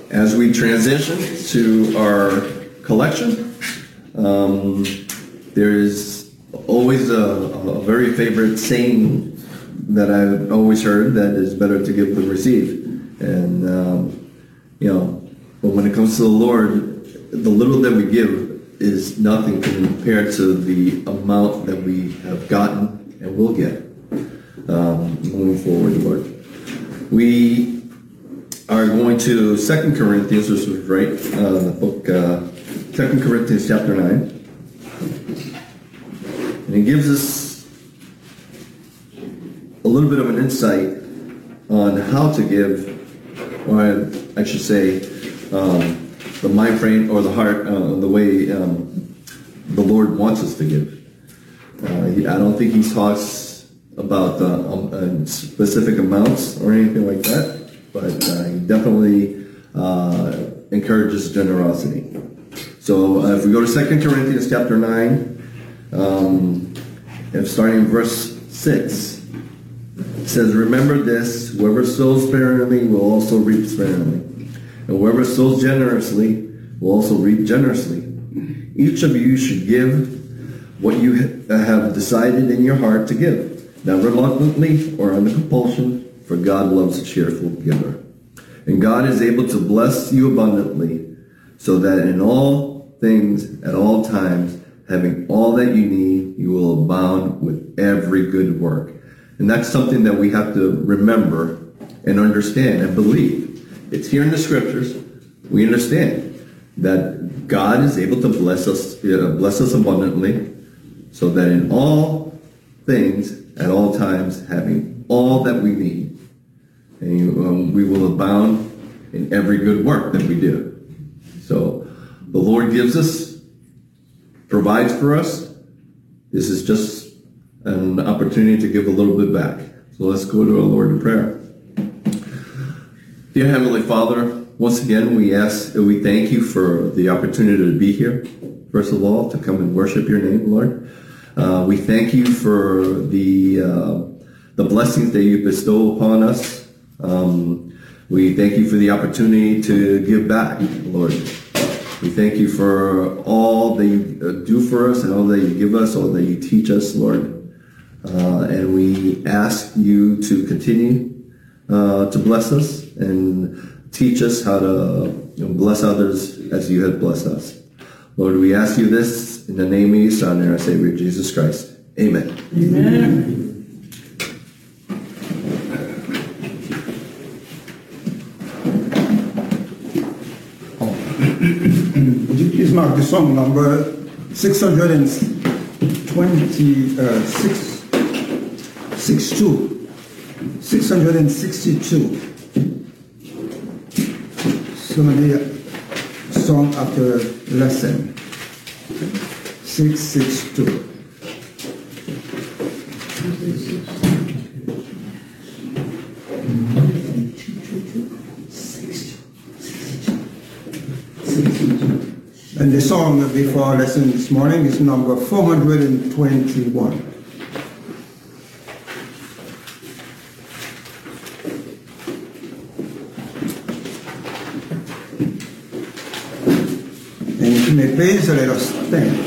As we transition to our collection, there is always a very favorite saying that I've always heard, that is better to give than receive. And, but when it comes to the Lord, the little that we give is nothing compared to the amount that we have gotten and will get moving forward, Lord. We are going to 2 Corinthians, which was right, the book 2 Corinthians chapter 9. And it gives us a little bit of an insight on how to give, or I should say, the mind frame or the heart, the way the Lord wants us to give. I don't think he talks about specific amounts or anything like that. But he definitely encourages generosity. So if we go to 2 Corinthians chapter 9, and starting in verse 6, it says, "Remember this, whoever sows sparingly will also reap sparingly, and whoever sows generously will also reap generously. Each of you should give what you have decided in your heart to give, not reluctantly or under compulsion, for God loves a cheerful giver. And God is able to bless you abundantly, so that in all things, at all times, having all that you need, you will abound with every good work." And that's something that we have to remember and understand and believe. It's here in the scriptures. We understand that God is able to bless us abundantly, so that in all things, at all times, having all that we need, and we will abound in every good work that we do. So the Lord gives us, provides for us. This is just an opportunity to give a little bit back. So let's go to our Lord in prayer. Dear Heavenly Father, once again we thank you for the opportunity to be here. First of all, to come and worship your name, Lord. We thank you for the blessings that you bestow upon us. We thank you for the opportunity to give back, Lord. We thank you for all that you do for us and all that you give us, all that you teach us, Lord. And we ask you to continue to bless us and teach us how to bless others as you have blessed us. Lord, we ask you this in the name of your Son and our Savior, Jesus Christ. Amen. Amen. Would you please mark the song number 662. So many song after lesson. 662. And the song before our lesson this morning is number 421. And if you may please, let us stand.